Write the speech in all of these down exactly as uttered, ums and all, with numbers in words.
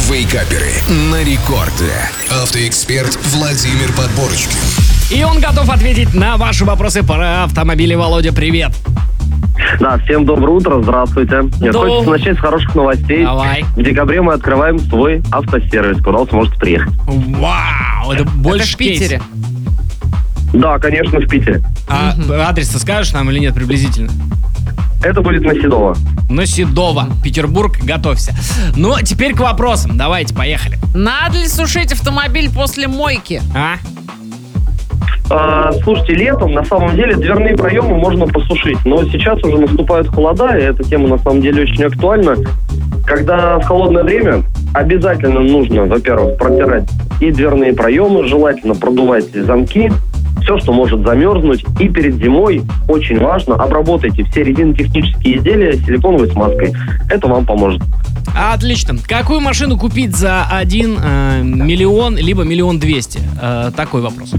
Вейкаперы на рекорде. Автоэксперт Владимир Подборочкин. И он готов ответить на ваши вопросы про автомобили. Володя, привет. Да, всем доброе утро, здравствуйте. Нет, Доб- хочется начать с хороших новостей. Давай. В декабре мы открываем свой автосервис, куда вы сможете приехать. Вау, это больше Это в Питере. Да, конечно, в Питере. А адрес ты скажешь нам или нет приблизительно? Это будет на Седово. На Седово, Петербург, готовься. Ну, теперь к вопросам. Давайте, поехали. Надо ли сушить автомобиль после мойки? А? А, слушайте, летом на самом деле дверные проемы можно посушить, но сейчас уже наступают холода, и эта тема на самом деле очень актуальна. Когда в холодное время обязательно нужно, во-первых, протирать и дверные проемы, желательно продувать замки, все, что может замерзнуть. И перед зимой, очень важно, обработайте все резинотехнические изделия силиконовой смазкой. Это вам поможет. Отлично. Какую машину купить за один э, миллион, либо миллион двести? Э, такой вопрос.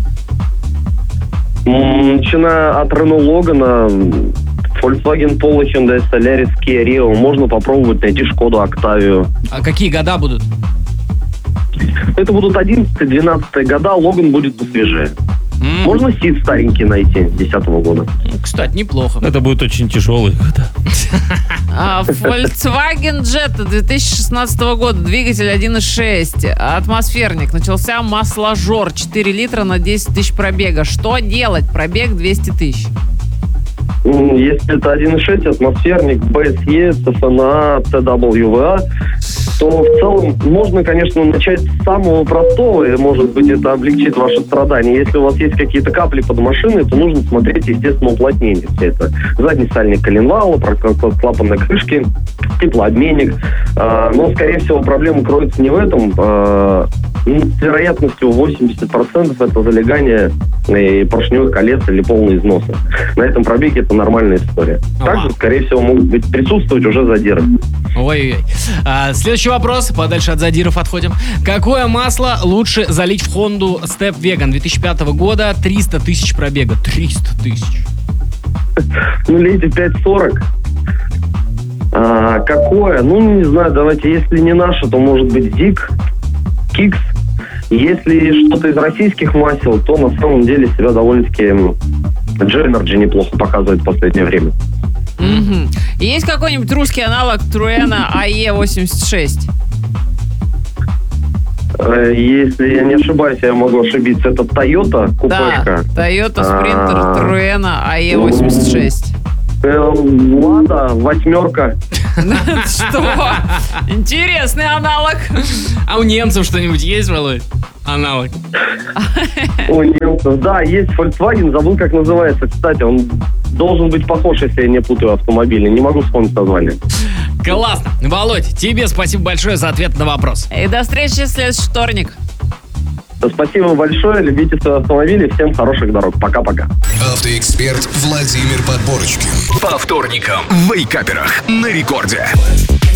М, Начиная от Renault Logan, Volkswagen Polo, Hyundai Solaris, Kia Rio, можно попробовать найти Шкоду Октавию. А какие года будут? Это будут одиннадцатые-двенадцатые года, Логан будет посвежее. М, Можно Сид старенький найти, десятого года. Кстати, неплохо. Это будет очень тяжелый. А, Volkswagen Jetta две тысячи шестнадцатого года, двигатель один и шесть, атмосферник, начался масложор, четыре литра на десять тысяч пробега. Что делать? Пробег двести тысяч. М, Если это один и шесть, атмосферник, бэ эс е, си эф эн а, ти дабл ю ви эй, то в целом можно, конечно, начать с самого простого, и, может быть, это облегчит ваши страдания. Если у вас есть какие-то капли под машиной, то нужно смотреть, естественно, уплотнение. Все это задний сальник коленвала, прокладка клапанной крышки, теплообменник. А, Но, скорее всего, проблема кроется не в этом. А, ну, С вероятностью восемьдесят процентов это залегание и поршневых колец или полный износ. На этом пробеге это нормальная история. Также, Ага. скорее всего, могут быть присутствовать уже задиры. Ой-ой-ой. А, следующий вопрос. Подальше от задиров отходим. Какое масло лучше залить в Honda Step Vegan две тысячи пятого года? триста тысяч пробега. триста тысяч. Ну, лейте пять сорок. А, какое? Ну, не знаю, давайте, если не наше, то может быть Зик, Кикс. Если что-то из российских масел, то на самом деле себя довольно-таки Дженерджи неплохо показывает в последнее время. Мгм. Есть какой-нибудь русский аналог Труэна а е восемьдесят шесть? Э, Если я не ошибаюсь, я могу ошибиться, это Toyota купешка. Да, Toyota А. Sprinter Труэна а е восемьдесят шесть. Э, Лада, восьмерка. Что? Интересный аналог. А у немцев что-нибудь есть, Володь? Аналог. У немцев, да, есть Volkswagen, забыл, как называется. Кстати, он должен быть похож, если я не путаю автомобили. Не могу вспомнить название. Классно. Володь, тебе спасибо большое за ответ на вопрос. И до встречи в следующий вторник. Спасибо большое, любите свои автомобили, всем хороших дорог. Пока-пока. Автоэксперт Владимир Подборочкин. По вторникам в Вейкаперах на рекорде.